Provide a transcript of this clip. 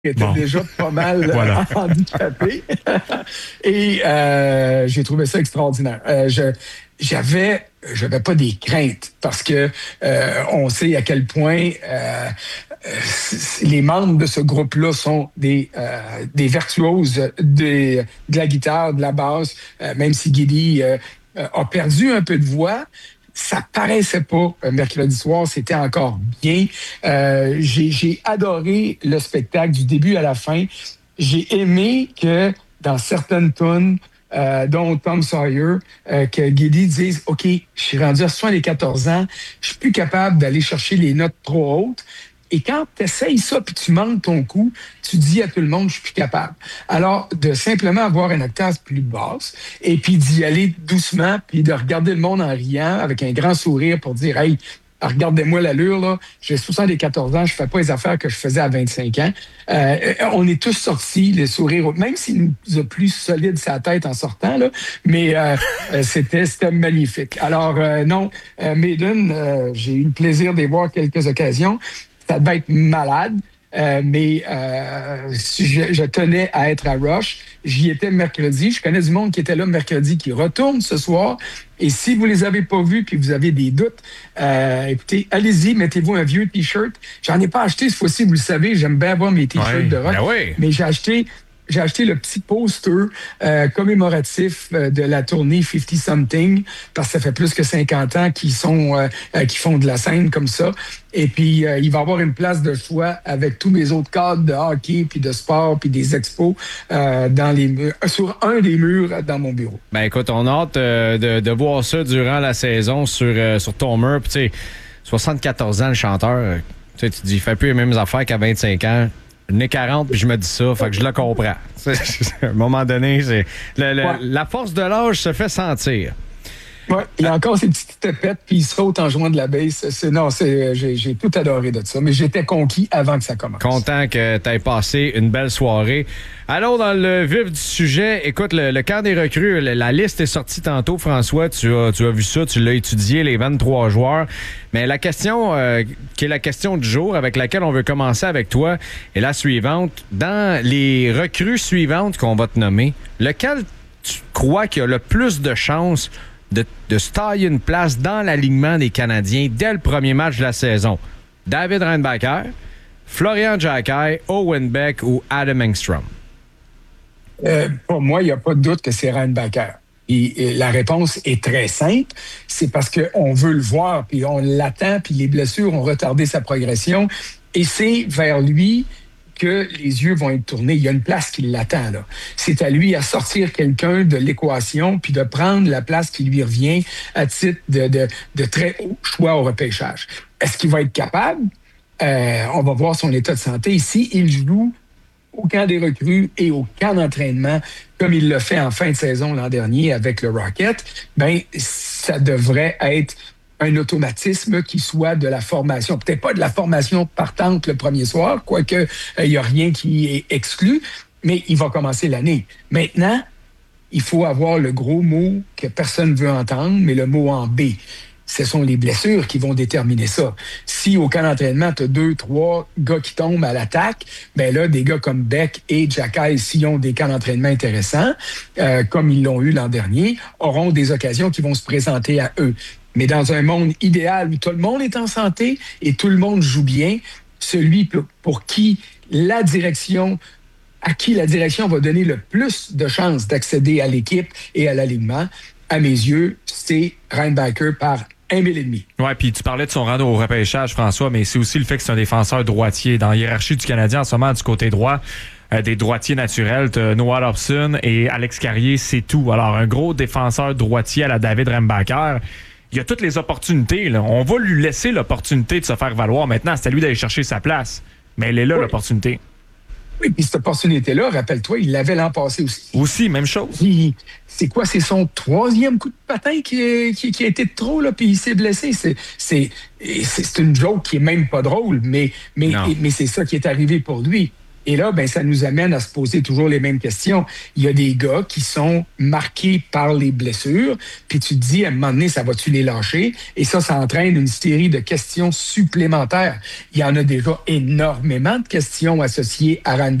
était déjà pas mal Voilà. handicapé. Et j'ai trouvé ça extraordinaire. J'avais pas des craintes parce que on sait à quel point les membres de ce groupe-là sont des virtuoses de la guitare, de la basse, même si Guédi a perdu un peu de voix. Ça paraissait pas mercredi soir, c'était encore bien. J'ai adoré le spectacle du début à la fin. J'ai aimé que dans certaines tunes, dont Tom Sawyer, que Guédi dise OK, je suis rendu à 74 ans, je suis plus capable d'aller chercher les notes trop hautes. Et quand tu essayes ça puis tu manques ton coup, tu dis à tout le monde, je suis plus capable. Alors, de simplement avoir une octave plus basse et puis d'y aller doucement puis de regarder le monde en riant avec un grand sourire pour dire, hey, regardez-moi l'allure, là. J'ai 74 ans, je fais pas les affaires que je faisais à 25 ans. On est tous sortis, les sourires, même s'il nous a plus solide sa tête en sortant, là, mais c'était magnifique. Alors, non, Maiden, j'ai eu le plaisir d'y voir quelques occasions. Ça devait être malade, mais si je tenais à être à Rush. J'y étais mercredi. Je connais du monde qui était là mercredi, qui retourne ce soir. Et si vous les avez pas vus puis vous avez des doutes, écoutez, allez-y, mettez-vous un vieux T-shirt. J'en ai pas acheté cette fois-ci, vous le savez, j'aime bien avoir mes T-shirts de rock. Ben oui. Mais j'ai acheté le petit poster commémoratif de la tournée 50 Something, parce que ça fait plus que 50 ans qu'ils font de la scène comme ça. Et puis, il va y avoir une place de choix avec tous mes autres cadres de hockey, puis de sport, puis des expos dans les murs, sur un des murs dans mon bureau. Ben écoute, on a hâte de voir ça durant la saison sur ton mur. Puis tu sais, 74 ans, le chanteur, tu dis, il fait plus les mêmes affaires qu'à 25 ans. Je n'ai 40, puis je me dis ça, fait que je le comprends. À un moment donné, la force de l'âge se fait sentir. Oui, il y a encore ces petites tapettes, puis il saute en jouant de la bass. J'ai tout adoré de ça, mais j'étais conquis avant que ça commence. Content que tu aies passé une belle soirée. Allons dans le vif du sujet. Écoute, le camp des recrues, la liste est sortie tantôt, François. Tu as vu ça, tu l'as étudié, les 23 joueurs. Mais la question, qui est la question du jour, avec laquelle on veut commencer avec toi, est la suivante. Dans les recrues suivantes qu'on va te nommer, lequel tu crois qu'il a le plus de chances de se tailler une place dans l'alignement des Canadiens dès le premier match de la saison? David Reinbacher, Florian Jacquet, Owen Beck ou Adam Engstrom? Pour moi, il n'y a pas de doute que c'est Reinbacher. Et la réponse est très simple. C'est parce qu'on veut le voir, puis on l'attend, puis les blessures ont retardé sa progression. Et c'est vers lui que les yeux vont être tournés. Il y a une place qui l'attend, là. C'est à lui à sortir quelqu'un de l'équation puis de prendre la place qui lui revient à titre de très haut choix au repêchage. Est-ce qu'il va être capable? On va voir son état de santé. Ici, il joue au camp des recrues et au camp d'entraînement, comme il l'a fait en fin de saison l'an dernier avec le Rocket, ben ça devrait être un automatisme qui soit de la formation. Peut-être pas de la formation partante le premier soir, quoique il n'y a rien qui est exclu, mais il va commencer l'année. Maintenant, il faut avoir le gros mot que personne ne veut entendre, mais le mot en B. Ce sont les blessures qui vont déterminer ça. Si au camp d'entraînement, tu as 2, 3 gars qui tombent à l'attaque, ben là, des gars comme Beck et Jacquet, s'ils ont des camps d'entraînement intéressants, comme ils l'ont eu l'an dernier, auront des occasions qui vont se présenter à eux. Mais dans un monde idéal où tout le monde est en santé et tout le monde joue bien, celui pour qui la direction va donner le plus de chances d'accéder à l'équipe et à l'alignement, à mes yeux, c'est Reinbacher par 1,5 000. Ouais, puis tu parlais de son rang au repêchage, François, mais c'est aussi le fait que c'est un défenseur droitier. Dans la hiérarchie du Canadien, en ce moment, du côté droit, des droitiers naturels, t'as Noah Dobson et Alex Carrier, c'est tout. Alors, un gros défenseur droitier à la David Reinbacher, il y a toutes les opportunités, là. On va lui laisser l'opportunité de se faire valoir. Maintenant, c'est à lui d'aller chercher sa place. Mais elle est là, l'opportunité. Oui, puis cette opportunité-là, rappelle-toi, il l'avait l'an passé aussi. Aussi, même chose. C'est quoi? C'est son 3e coup de patin qui a été de trop, là, puis il s'est blessé. C'est une joke qui est même pas drôle, mais c'est ça qui est arrivé pour lui. Et là, ben, ça nous amène à se poser toujours les mêmes questions. Il y a des gars qui sont marqués par les blessures, puis tu te dis, à un moment donné, ça va-tu les lâcher? Et ça entraîne une série de questions supplémentaires. Il y en a déjà énormément de questions associées à Ryan